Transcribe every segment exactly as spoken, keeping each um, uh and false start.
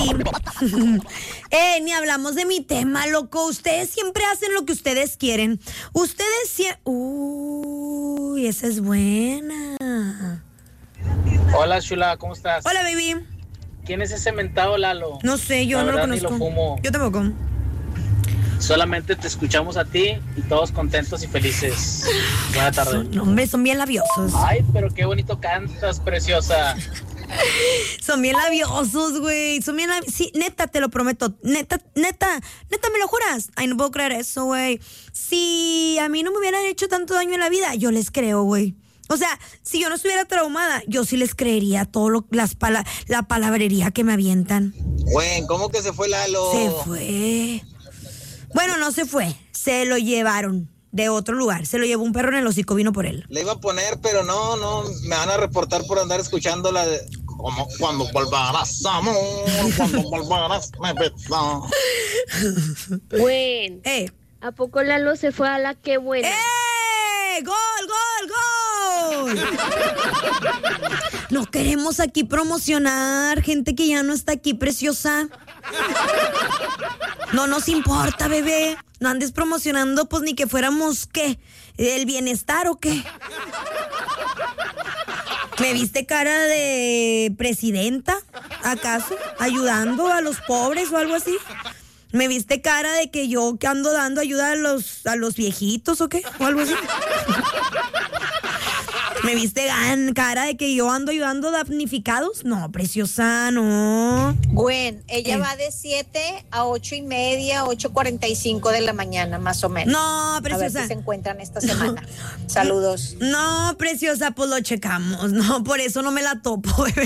baby. eh, ni hablamos de mi tema, loco. Ustedes siempre hacen lo que ustedes quieren. Ustedes siempre... Uy, esa es buena. Hola, chula, ¿cómo estás? Hola, baby. ¿Quién es ese mentado Lalo? No sé, yo La no lo verdad, conozco. Ni lo fumo. Yo tampoco. Solamente te escuchamos a ti y todos contentos y felices. Buena tarde. Son, hombre, son bien labiosos. Ay, pero qué bonito cantas, preciosa. Son bien labiosos, güey. Son bien labi- Sí, neta, te lo prometo. Neta, neta, neta, ¿me lo juras? Ay, no puedo creer eso, güey. Si a mí no me hubieran hecho tanto daño en la vida, yo les creo, güey. O sea, si yo no estuviera traumada, yo sí les creería todo lo, las pala- la palabrería que me avientan. Güey, ¿cómo que se fue Lalo? Se fue. Bueno, no se fue. Se lo llevaron de otro lugar. Se lo llevó un perro en el hocico, vino por él. Le iba a poner, pero no, no, me van a reportar por andar escuchando la de... Como cuando volverás, amor, cuando volverás, me besas. Buen. ¡Eh! ¿A poco Lalo se fue a la qué buena? ¡Eh! ¡Gol, gol, gol! No queremos aquí promocionar gente que ya no está aquí, preciosa. No nos importa, bebé. No andes promocionando, pues ni que fuéramos, ¿qué? ¿El bienestar o qué? ¿Me viste cara de presidenta, acaso? ¿Ayudando a los pobres o algo así? ¿Me viste cara de que yo que ando dando ayuda a los, a los viejitos o qué? ¿O algo así? ¿Me viste gan- cara de que yo ando ayudando a damnificados? No, preciosa, no. Gwen, ella Eh. va de siete a ocho y media, ocho cuarenta y cinco de la mañana, más o menos. No, A ver preciosa. si se encuentran esta semana. Saludos. No, preciosa, pues lo checamos. No, por eso no me la topo, bebé.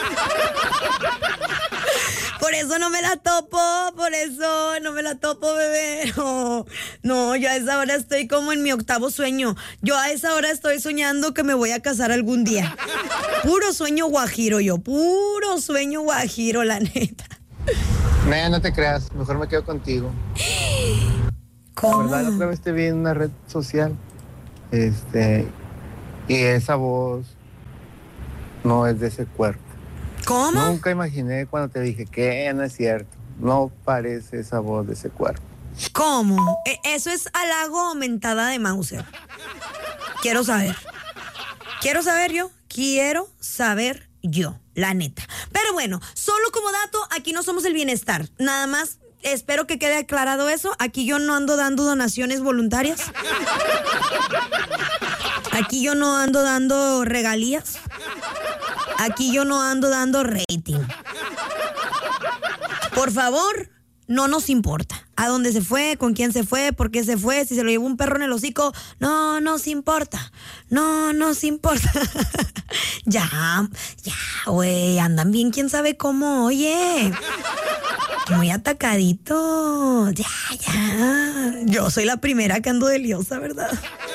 Por eso no me la topo, por eso no me la topo, bebé. No, no, yo a esa hora estoy como en mi octavo sueño. Yo a esa hora estoy soñando que me voy a casar algún día. Puro sueño guajiro yo, puro sueño guajiro, la neta. No, no te creas, mejor me quedo contigo. ¿Cómo? La verdad, la otra vez te vi en una red social. Este, y esa voz no es de ese cuerpo. ¿Cómo? Nunca imaginé cuando te dije que no es cierto. No parece esa voz de ese cuerpo. ¿Cómo? E- Eso es halago o mentada de Mauser. Quiero saber. Quiero saber yo. Quiero saber yo, la neta. Pero bueno, solo como dato, aquí no somos el bienestar. Nada más, espero que quede aclarado eso. Aquí yo no ando dando donaciones voluntarias. Aquí yo no ando dando regalías. Aquí yo no ando dando rating. Por favor, no nos importa a dónde se fue, con quién se fue, por qué se fue, si se lo llevó un perro en el hocico. No nos importa. No nos importa. Ya, ya, güey, andan bien, quién sabe cómo, oye. Muy atacadito. Ya, ya. Yo soy la primera que ando de liosa, ¿verdad?